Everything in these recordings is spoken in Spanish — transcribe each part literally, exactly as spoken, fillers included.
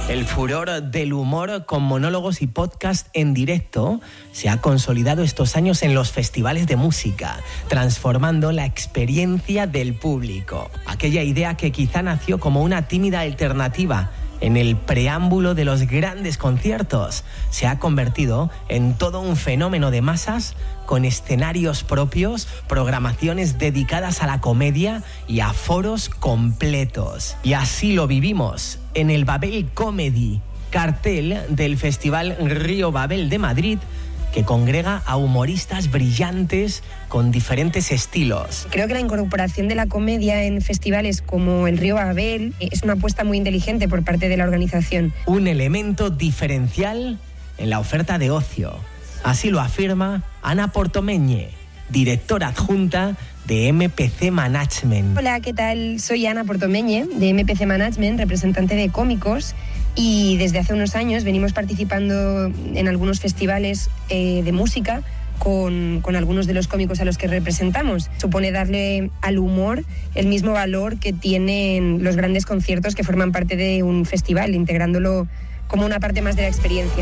El furor del humor con monólogos y podcast en directo se ha consolidado estos años en los festivales de música, transformando la experiencia del público. Aquella idea que quizá nació como una tímida alternativa en el preámbulo de los grandes conciertos se ha convertido en todo un fenómeno de masas con escenarios propios, programaciones dedicadas a la comedia y a foros completos. Y así lo vivimos en el Babel Comedy, cartel del Festival Río Babel de Madrid, que congrega a humoristas brillantes con diferentes estilos. Creo que la incorporación de la comedia en festivales como el Río Babel es una apuesta muy inteligente por parte de la organización. Un elemento diferencial en la oferta de ocio. Así lo afirma Ana Portomeñe, directora adjunta de M P C Management. Hola, ¿qué tal? Soy Ana Portomeñe, de M P C Management, representante de cómicos, y desde hace unos años venimos participando en algunos festivales eh, de música con, con algunos de los cómicos a los que representamos. Supone darle al humor el mismo valor que tienen los grandes conciertos que forman parte de un festival, integrándolo como una parte más de la experiencia.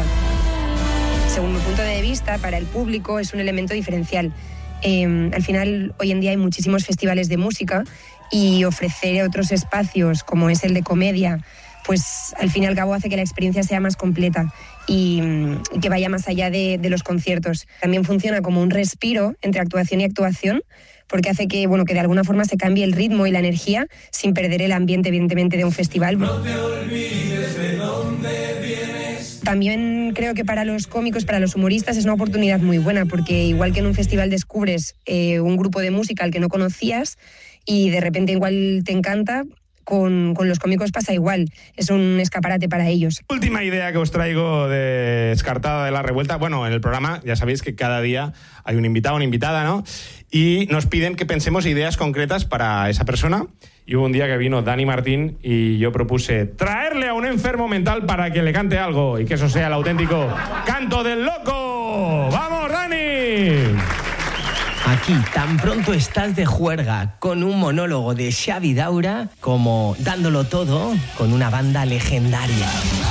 Según mi punto de vista, para el público es un elemento diferencial. Eh, al final, hoy en día hay muchísimos festivales de música y ofrecer otros espacios, como es el de comedia, pues al fin y al cabo hace que la experiencia sea más completa y, y que vaya más allá de, de los conciertos. También funciona como un respiro entre actuación y actuación, porque hace que, bueno, que de alguna forma se cambie el ritmo y la energía sin perder el ambiente, evidentemente, de un festival. No te olvides de dónde vienes. También creo que para los cómicos, para los humoristas, es una oportunidad muy buena, porque igual que en un festival descubres eh, un grupo de música al que no conocías y de repente igual te encanta, Con, con los cómicos pasa igual, es un escaparate para ellos. Última idea que os traigo de Descartada de la Revuelta. Bueno, en el programa ya sabéis que cada día hay un invitado, una invitada, ¿no? Y nos piden que pensemos ideas concretas para esa persona. Y hubo un día que vino Dani Martín y yo propuse traerle a un enfermo mental para que le cante algo y que eso sea el auténtico canto del loco. ¡Vamos, Dani! Aquí, tan pronto estás de juerga con un monólogo de Xavi Daura como dándolo todo con una banda legendaria.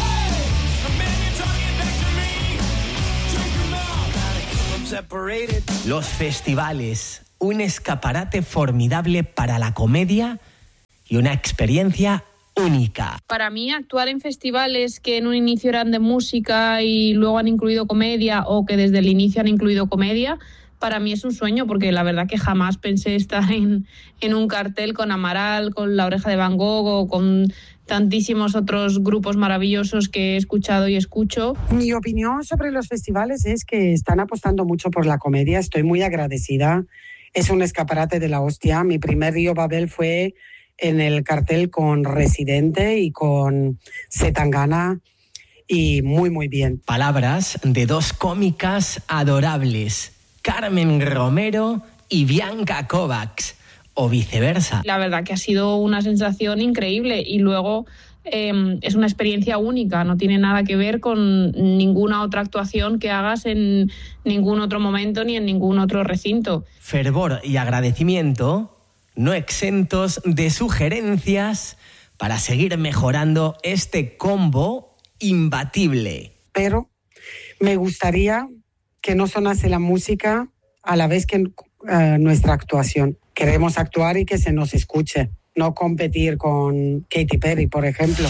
Los festivales, un escaparate formidable para la comedia y una experiencia única. Para mí, actuar en festivales que en un inicio eran de música y luego han incluido comedia, o que desde el inicio han incluido comedia, para mí es un sueño, porque la verdad que jamás pensé estar en, en un cartel con Amaral, con La Oreja de Van Gogh o con tantísimos otros grupos maravillosos que he escuchado y escucho. Mi opinión sobre los festivales es que están apostando mucho por la comedia. Estoy muy agradecida. Es un escaparate de la hostia. Mi primer Río Babel fue en el cartel con Residente y con Zetangana, y muy, muy bien. Palabras de dos cómicas adorables, Carmen Romero y Bianca Kovacs, o viceversa. La verdad que ha sido una sensación increíble, y luego eh, es una experiencia única, no tiene nada que ver con ninguna otra actuación que hagas en ningún otro momento ni en ningún otro recinto. Fervor y agradecimiento, no exentos de sugerencias para seguir mejorando este combo imbatible. Pero me gustaría que no sonase la música a la vez que uh, nuestra actuación. Queremos actuar y que se nos escuche, no competir con Katy Perry, por ejemplo.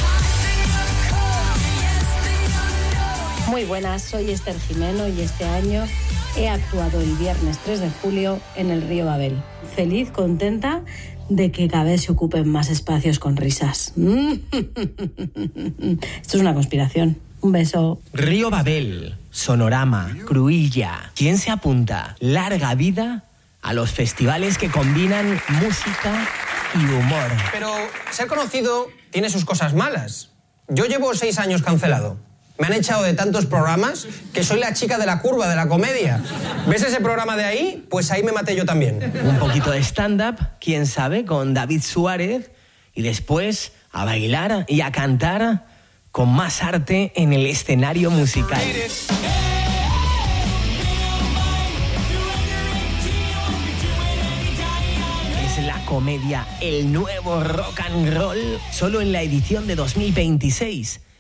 Muy buenas, soy Esther Jimeno y este año he actuado el viernes tres de julio en el Río Babel. Feliz, contenta de que cada vez se ocupen más espacios con risas. Esto es una conspiración. Un beso. Río Babel, Sonorama, Cruïlla. ¿Quién se apunta? Larga vida a los festivales que combinan música y humor. Pero ser conocido tiene sus cosas malas. Yo llevo seis años cancelado. Me han echado de tantos programas que soy la chica de la curva, de la comedia. ¿Ves ese programa de ahí? Pues ahí me maté yo también. Un poquito de stand-up, quién sabe, con David Suárez. Y después a bailar y a cantar con más arte en el escenario musical. Es la comedia, el nuevo rock and roll, solo en la edición de dos mil veintiséis.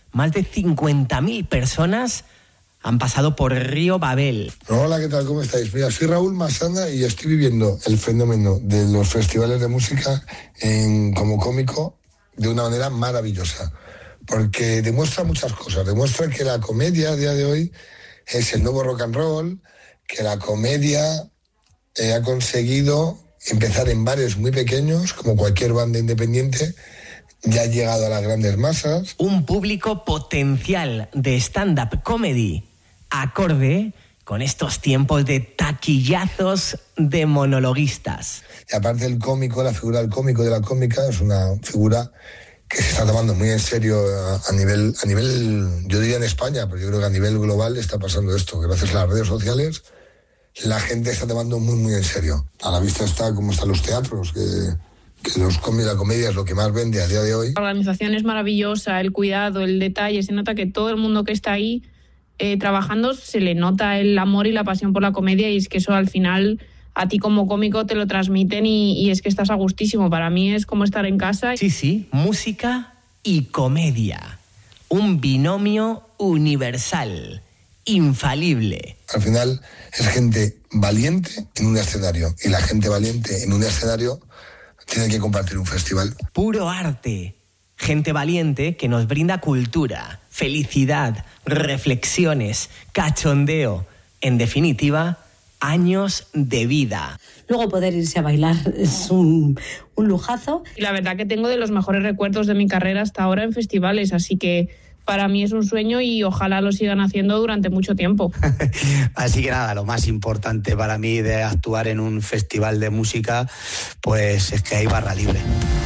Más de cincuenta mil personas han pasado por Río Babel. Hola, ¿qué tal? ¿Cómo estáis? Mira, soy Raúl Masana y estoy viviendo el fenómeno de los festivales de música en, como cómico de una manera maravillosa. Porque demuestra muchas cosas. Demuestra que la comedia a día de hoy es el nuevo rock and roll, que la comedia eh, ha conseguido empezar en bares muy pequeños, como cualquier banda independiente, ya ha llegado a las grandes masas. Un público potencial de stand-up comedy, acorde con estos tiempos de taquillazos de monologuistas. Y aparte el cómico, la figura del cómico, de la cómica, es una figura que se está tomando muy en serio a, a nivel, a nivel, yo diría en España, pero yo creo que a nivel global está pasando esto, que gracias a las redes sociales la gente está tomando muy, muy en serio. A la vista está cómo están los teatros, que, que los com- la comedia es lo que más vende a día de hoy. La organización es maravillosa, el cuidado, el detalle, se nota que todo el mundo que está ahí eh, trabajando se le nota el amor y la pasión por la comedia, y es que eso al final a ti como cómico te lo transmiten y, y es que estás a gustísimo. Para mí es como estar en casa. Sí, sí, música y comedia. Un binomio universal, infalible. Al final es gente valiente en un escenario, y la gente valiente en un escenario tiene que compartir un festival. Puro arte. Gente valiente que nos brinda cultura, felicidad, reflexiones, cachondeo. En definitiva, años de vida. Luego poder irse a bailar es un, un lujazo. Y la verdad que tengo de los mejores recuerdos de mi carrera hasta ahora en festivales, así que para mí es un sueño y ojalá lo sigan haciendo durante mucho tiempo. Así que nada, lo más importante para mí de actuar en un festival de música, pues es que hay barra libre.